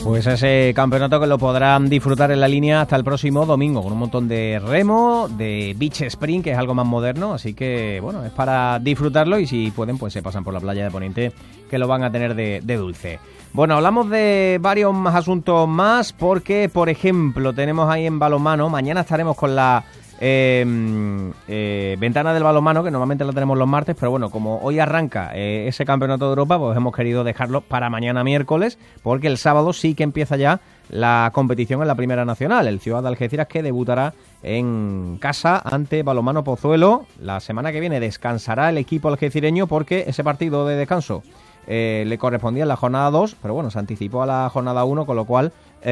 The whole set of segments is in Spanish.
Pues ese campeonato que lo podrán disfrutar en la línea hasta el próximo domingo, con un montón de remo, de beach sprint, que es algo más moderno, así que bueno, es para disfrutarlo y si pueden pues se pasan por la playa de Poniente, que lo van a tener de dulce. Bueno, hablamos de varios más asuntos más, porque por ejemplo tenemos ahí en balonmano, mañana estaremos con la ventana del balonmano, que normalmente la tenemos los martes, pero bueno, como hoy arranca ese campeonato de Europa, pues hemos querido dejarlo para mañana miércoles, porque el sábado sí que empieza ya la competición en la Primera Nacional, el Ciudad de Algeciras, que debutará en casa ante Balonmano Pozuelo. La semana que viene descansará el equipo algecireño porque ese partido de descanso le correspondía en la jornada 2, pero bueno, se anticipó a la jornada 1, con lo cual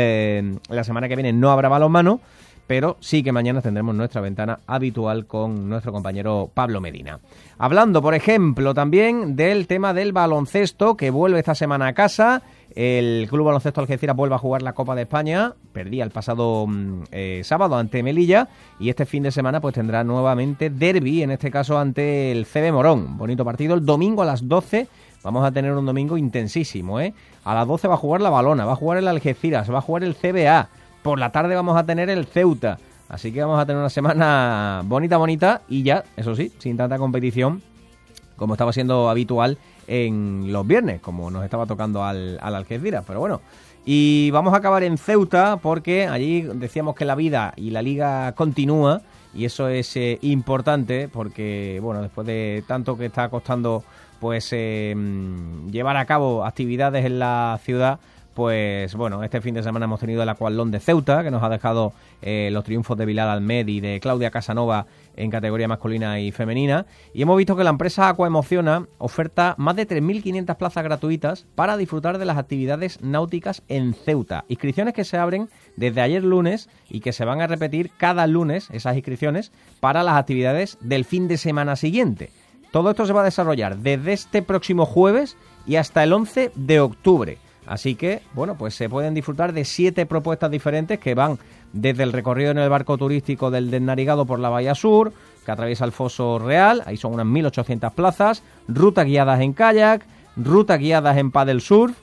la semana que viene no habrá balonmano, pero sí que mañana tendremos nuestra ventana habitual con nuestro compañero Pablo Medina. Hablando, por ejemplo, también del tema del baloncesto, que vuelve esta semana a casa. El Club Baloncesto Algeciras vuelve a jugar la Copa de España. Perdía el pasado sábado ante Melilla, y este fin de semana pues tendrá nuevamente derbi, en este caso ante el CB Morón. Bonito partido el domingo a las 12. Vamos a tener un domingo intensísimo, ¿eh? A las 12 va a jugar la Valona, va a jugar el Algeciras, va a jugar el CBA. Por la tarde vamos a tener el Ceuta. Así que vamos a tener una semana bonita y ya, eso sí, sin tanta competición como estaba siendo habitual en los viernes, como nos estaba tocando al Algeciras. Pero bueno, y vamos a acabar en Ceuta, porque allí decíamos que la vida y la liga continúa, y eso es importante, porque bueno, después de tanto que está costando pues llevar a cabo actividades en la ciudad, pues bueno, este fin de semana hemos tenido el Aquatlón de Ceuta, que nos ha dejado los triunfos de Bilal Almed y de Claudia Casanova en categoría masculina y femenina, y hemos visto que la empresa Aquaemociona oferta más de 3.500 plazas gratuitas para disfrutar de las actividades náuticas en Ceuta. Inscripciones que se abren desde ayer lunes y que se van a repetir cada lunes, esas inscripciones, para las actividades del fin de semana siguiente. Todo esto se va a desarrollar desde este próximo jueves y hasta el 11 de octubre. Así que, bueno, pues se pueden disfrutar de 7 propuestas diferentes que van desde el recorrido en el barco turístico del Desnarigado por la Bahía Sur, que atraviesa el Foso Real, ahí son unas 1.800 plazas, rutas guiadas en kayak, rutas guiadas en paddle surf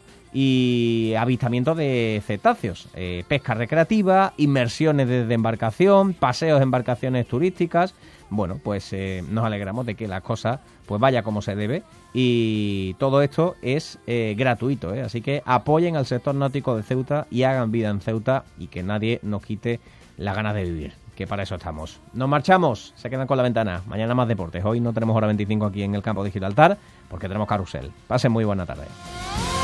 y avistamiento de cetáceos, pesca recreativa, inmersiones desde embarcación, paseos en embarcaciones turísticas. Bueno, pues nos alegramos de que la cosa pues vaya como se debe, y todo esto es gratuito, así que apoyen al sector náutico de Ceuta y hagan vida en Ceuta, y que nadie nos quite las ganas de vivir, que para eso estamos. Nos marchamos, se quedan con la ventana. Mañana más deportes. Hoy no tenemos hora 25 aquí en el campo de Gibraltar porque tenemos carrusel. Pasen muy buena tarde.